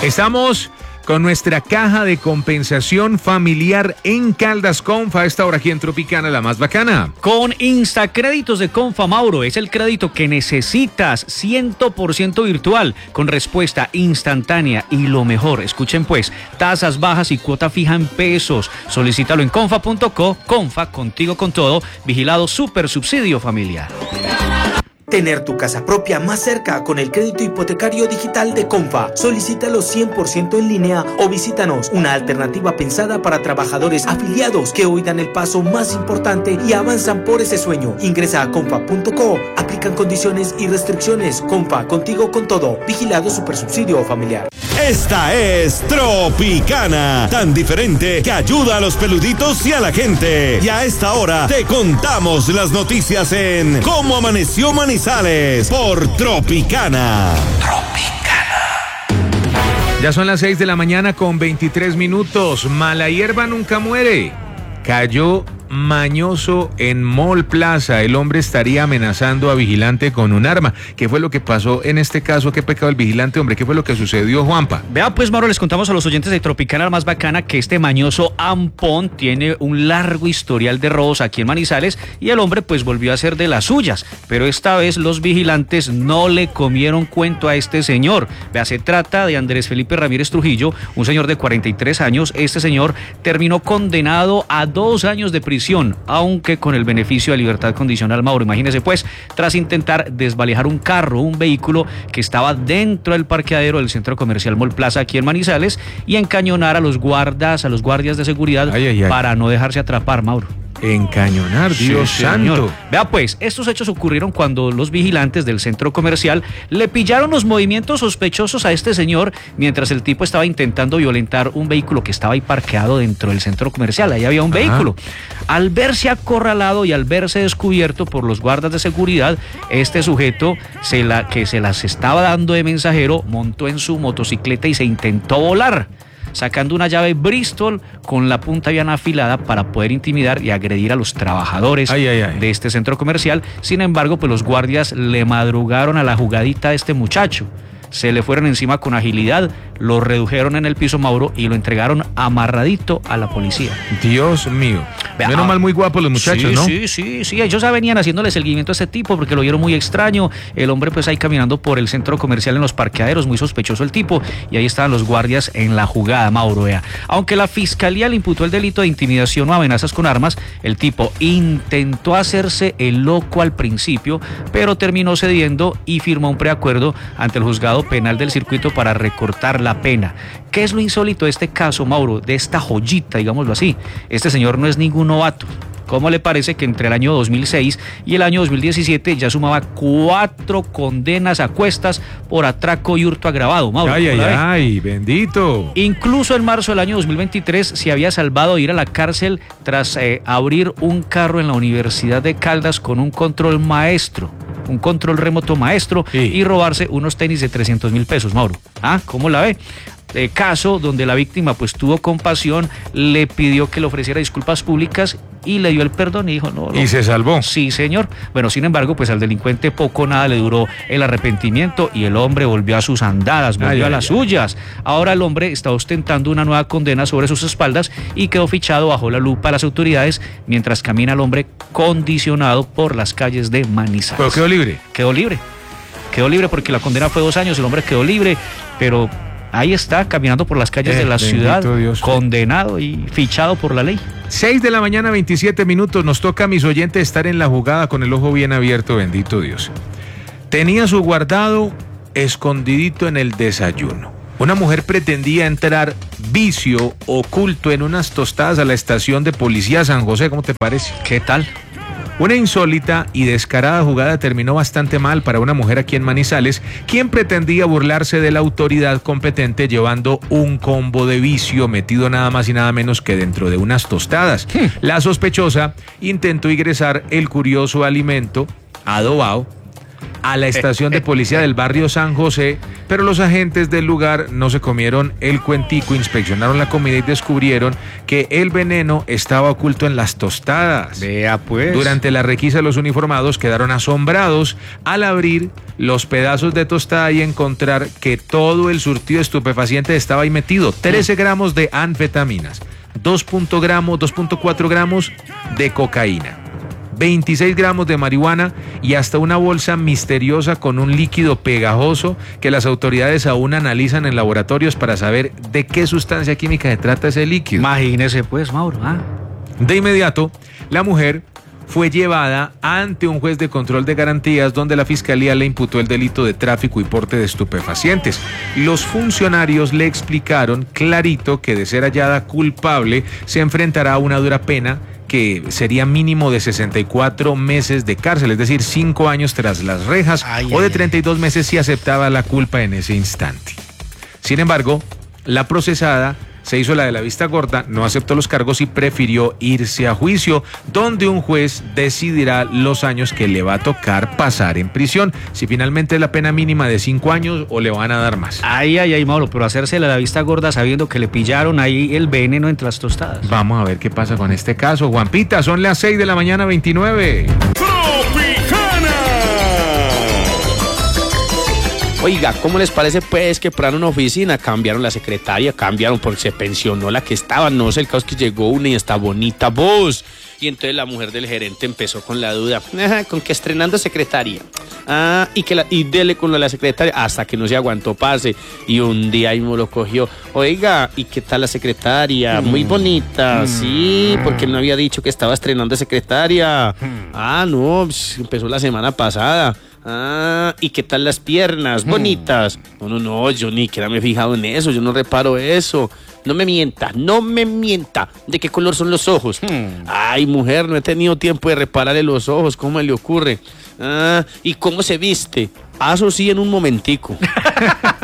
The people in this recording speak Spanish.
Estamos con nuestra caja de compensación familiar en Caldas Confa, a esta hora aquí en Tropicana, la más bacana. Con Instacréditos de Confa, Mauro, es el crédito que necesitas, 100% virtual, con respuesta instantánea y lo mejor, escuchen pues, tasas bajas y cuota fija en pesos. Solicítalo en confa.co, Confa, contigo con todo, vigilado super subsidio familiar. Tener tu casa propia más cerca con el crédito hipotecario digital de Confa. Solicítalo 100% en línea o visítanos, una alternativa pensada para trabajadores afiliados que hoy dan el paso más importante y avanzan por ese sueño. Ingresa a confa.co. Aplican condiciones y restricciones. Confa, contigo con todo. Vigilado Supersubsidio Familiar. Esta es Tropicana, tan diferente que ayuda a los peluditos y a la gente. Y a esta hora te contamos las noticias en Cómo Amaneció Manizales por Tropicana. Ya son las 6 de la mañana con 23 minutos. Mala hierba nunca muere. Cayó mañoso en Mall Plaza. El hombre estaría amenazando a vigilante con un arma. ¿Qué fue lo que pasó en este caso? ¿Qué pecado el vigilante, hombre? ¿Qué fue lo que sucedió, Juanpa? Vea pues, Mauro, les contamos a los oyentes de Tropicana, la más bacana, que este mañoso Ampón tiene un largo historial de robos aquí en Manizales y el hombre pues volvió a hacer de las suyas, pero esta vez los vigilantes no le comieron cuento a este señor. Vea, se trata de Andrés Felipe Ramírez Trujillo, un señor de 43 años. Este señor terminó condenado a 2 años de prisión, aunque con el beneficio de libertad condicional, Mauro. Imagínese pues, tras intentar desvalijar un vehículo que estaba dentro del parqueadero del centro comercial Mall Plaza aquí en Manizales y encañonar a los guardias de seguridad para no dejarse atrapar, Mauro. Encañonar, Dios santo. Señor. Vea pues, estos hechos ocurrieron cuando los vigilantes del centro comercial le pillaron los movimientos sospechosos a este señor mientras el tipo estaba intentando violentar un vehículo que estaba ahí parqueado dentro del centro comercial. Ahí había un vehículo. Al verse acorralado y al verse descubierto por los guardas de seguridad, este sujeto que se las estaba dando de mensajero montó en su motocicleta y se intentó volar, sacando una llave Bristol con la punta bien afilada para poder intimidar y agredir a los trabajadores de este centro comercial. Sin embargo, pues los guardias le madrugaron a la jugadita de este muchacho. Se le fueron encima con agilidad, lo redujeron en el piso, Mauro, y lo entregaron amarradito a la policía. Dios mío. Menos mal muy guapos los muchachos, ¿no? Sí. Ellos ya venían haciéndole seguimiento a este tipo porque lo vieron muy extraño. El hombre pues ahí caminando por el centro comercial en los parqueaderos, muy sospechoso el tipo, y ahí estaban los guardias en la jugada, Mauro, vea. Aunque la fiscalía le imputó el delito de intimidación o amenazas con armas, el tipo intentó hacerse el loco al principio, pero terminó cediendo y firmó un preacuerdo ante el juzgado penal del circuito para recortar la pena. ¿Qué es lo insólito de este caso, Mauro? De esta joyita, digámoslo así. Este señor no es ningún novato. ¿Cómo le parece que entre el año 2006 y el año 2017 ya sumaba 4 condenas a cuestas por atraco y hurto agravado, Mauro? Ay, bendito. Incluso en marzo del año 2023 se había salvado de ir a la cárcel tras abrir un carro en la Universidad de Caldas con un control remoto maestro y robarse unos tenis de 300.000 pesos, Mauro. ¿Cómo la ve? Caso donde la víctima pues tuvo compasión, le pidió que le ofreciera disculpas públicas y le dio el perdón y dijo no. ¿Y se salvó? Sí, señor. Bueno, sin embargo, pues al delincuente poco o nada le duró el arrepentimiento y el hombre volvió a sus andadas, volvió a las suyas. Ahora el hombre está ostentando una nueva condena sobre sus espaldas y quedó fichado bajo la lupa de las autoridades mientras camina el hombre condicionado por las calles de Manizales. ¿Pero quedó libre? Quedó libre porque la condena fue 2 años, el hombre quedó libre, pero ahí está, caminando por las calles de la ciudad, Dios, condenado y fichado por la ley. 6 de la mañana, 27 minutos. Nos toca a mis oyentes estar en la jugada con el ojo bien abierto, bendito Dios. Tenía su guardado escondidito en el desayuno. Una mujer pretendía entrar vicio oculto en unas tostadas a la estación de policía San José. ¿Cómo te parece? ¿Qué tal? Una insólita y descarada jugada terminó bastante mal para una mujer aquí en Manizales, quien pretendía burlarse de la autoridad competente llevando un combo de vicio metido nada más y nada menos que dentro de unas tostadas. La sospechosa intentó ingresar el curioso alimento adobado a la estación de policía del barrio San José, pero los agentes del lugar no se comieron el cuentico, inspeccionaron la comida y descubrieron que el veneno estaba oculto en las tostadas. Vea pues. Durante la requisa, los uniformados quedaron asombrados al abrir los pedazos de tostada y encontrar que todo el surtido estupefaciente estaba ahí metido. 13 gramos de anfetaminas, 2.4 gramos de cocaína, 26 gramos de marihuana y hasta una bolsa misteriosa con un líquido pegajoso que las autoridades aún analizan en laboratorios para saber de qué sustancia química se trata ese líquido. Imagínese pues, Mauro. De inmediato, la mujer fue llevada ante un juez de control de garantías donde la fiscalía le imputó el delito de tráfico y porte de estupefacientes. Los funcionarios le explicaron clarito que de ser hallada culpable se enfrentará a una dura pena que sería mínimo de 64 meses de cárcel, es decir, 5 años tras las rejas, o de 32 meses si aceptaba la culpa en ese instante. Sin embargo, la procesada se hizo la de la vista gorda, no aceptó los cargos y prefirió irse a juicio, donde un juez decidirá los años que le va a tocar pasar en prisión, si finalmente es la pena mínima de 5 años o le van a dar más. Ay, Mauro, pero hacerse la vista gorda sabiendo que le pillaron ahí el veneno entre las tostadas. Vamos a ver qué pasa con este caso. Juanpita, son las 6 de la mañana, 29. Oiga, ¿cómo les parece pues que para una oficina cambiaron la secretaria, cambiaron porque se pensionó la que estaba? No sé, el caso es que llegó una y está bonita voz. Y entonces la mujer del gerente empezó con la duda, con que estrenando secretaria. Y dele con la secretaria hasta que no se aguantó pase. Y un día mismo lo cogió. Oiga, ¿y qué tal la secretaria? Muy bonita, sí, porque no había dicho que estaba estrenando secretaria. No, pues, empezó la semana pasada. ¿Y qué tal las piernas? Bonitas. No, yo ni siquiera me he fijado en eso, yo no reparo eso. No me mienta. ¿De qué color son los ojos? Ay, mujer, no he tenido tiempo de repararle los ojos, ¿cómo le ocurre? ¿Y cómo se viste? Eso sí, en un momentico.